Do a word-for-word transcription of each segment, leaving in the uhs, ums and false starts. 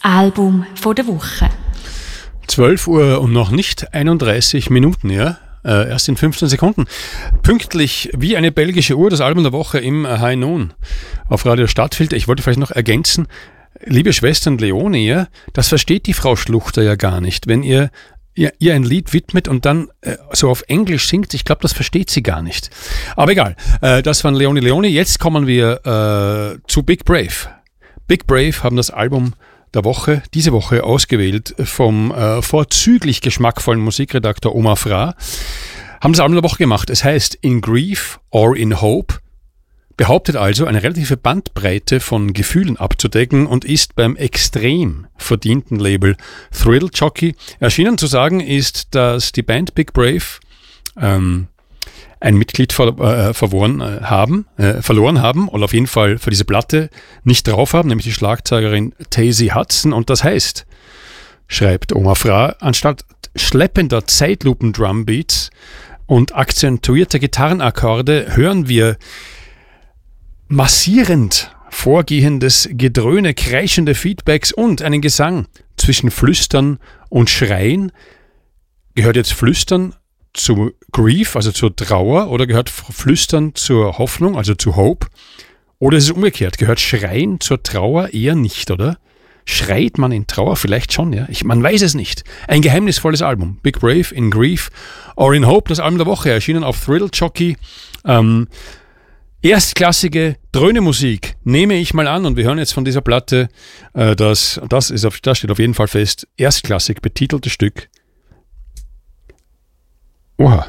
Album von der Woche. zwölf Uhr und noch nicht einunddreißig Minuten, ja? Äh, erst in fünfzehn Sekunden. Pünktlich wie eine belgische Uhr, das Album der Woche im High Noon auf Radio Stadtfilter. Ich wollte vielleicht noch ergänzen, liebe Schwestern Leone, ja, das versteht die Frau Schluchter ja gar nicht. Wenn ihr ihr, ihr ein Lied widmet und dann äh, so auf Englisch singt, ich glaube, das versteht sie gar nicht. Aber egal, äh, das waren Leone Leone. Jetzt kommen wir äh, zu Big Brave. Big Brave haben das Album der Woche, diese Woche ausgewählt vom äh, vorzüglich geschmackvollen Musikredakteur Omar Fra. Haben das Album der Woche gemacht. Es heißt In Grief or in Hope. Behauptet also, eine relative Bandbreite von Gefühlen abzudecken und ist beim extrem verdienten Label Thrill Jockey erschienen. Zu sagen ist, dass die Band Big Brave ähm, ein Mitglied ver, äh, verloren, äh, haben, äh, verloren haben oder auf jeden Fall für diese Platte nicht drauf haben, nämlich die Schlagzeugerin Tazy Hudson. Und das heißt, schreibt Omar Fra, anstatt schleppender Zeitlupen-Drumbeats und akzentuierter Gitarrenakkorde hören wir massierend vorgehendes Gedröhne, kreischende Feedbacks und einen Gesang zwischen Flüstern und Schreien. Gehört jetzt Flüstern zu Grief, also zur Trauer, oder gehört Flüstern zur Hoffnung, also zu Hope? Oder ist es umgekehrt? Gehört Schreien zur Trauer eher nicht, oder? Schreit man in Trauer? Vielleicht schon, ja. Ich, man weiß es nicht. Ein geheimnisvolles Album. Big Brave, In Grief or in Hope, das Album der Woche, erschienen auf Thrill Jockey. Ähm, erstklassige Dröhnemusik, nehme ich mal an, und wir hören jetzt von dieser Platte, äh, das, das, ist auf, das steht auf jeden Fall fest, erstklassig betiteltes Stück. Oha.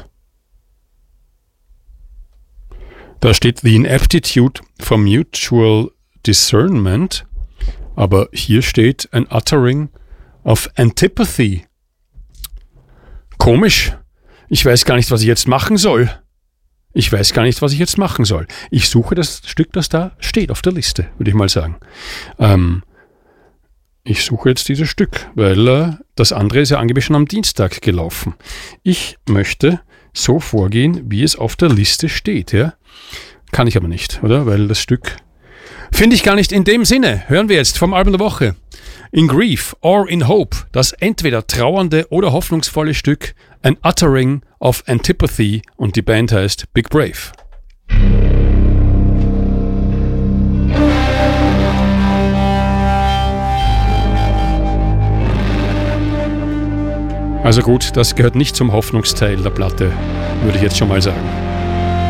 Da steht The Inaptitude for Mutual Discernment, aber hier steht An Uttering of Antipathy. Komisch. Ich weiß gar nicht, was ich jetzt machen soll. Ich weiß gar nicht, was ich jetzt machen soll. Ich suche das Stück, das da steht auf der Liste, würde ich mal sagen. Ähm, ich suche jetzt dieses Stück, weil äh, das andere ist ja angeblich schon am Dienstag gelaufen. Ich möchte so vorgehen, wie es auf der Liste steht. Ja? Kann ich aber nicht, oder? Weil das Stück finde ich gar nicht. In dem Sinne hören wir jetzt vom Album der Woche In Grief or in Hope, das entweder trauernde oder hoffnungsvolle Stück An Uttering of Antipathy, und die Band heißt Big Brave. Also gut, das gehört nicht zum Hoffnungsteil der Platte, würde ich jetzt schon mal sagen.